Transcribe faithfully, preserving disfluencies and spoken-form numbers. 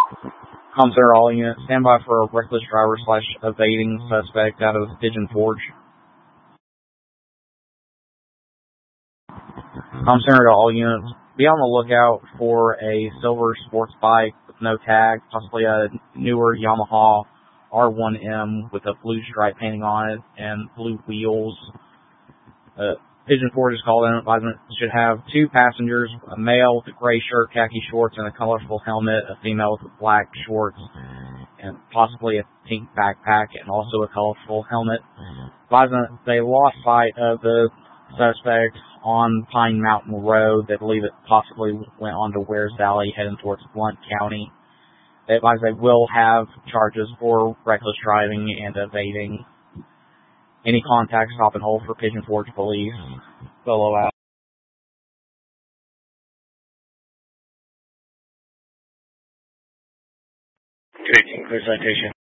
Comm Center, all units, stand by for a reckless driver slash evading suspect out of Pigeon Forge. Comm Center to all units, be on the lookout for a silver sports bike with no tag, possibly a newer Yamaha R one M with a blue stripe painting on it and blue wheels. Uh, Pigeon Forge is called in. Advisement should have two passengers, a male with a gray shirt, khaki shorts, and a colorful helmet, a female with black shorts, and possibly a pink backpack, and also a colorful helmet. Advisement, they lost sight of the suspect on Pine Mountain Road. They believe it possibly went on to Wares Valley, heading towards Blount County. They advise they will have charges for reckless driving and evading. Any contact, stop and hold for Pigeon Forge Police. Solo out. Clear citation.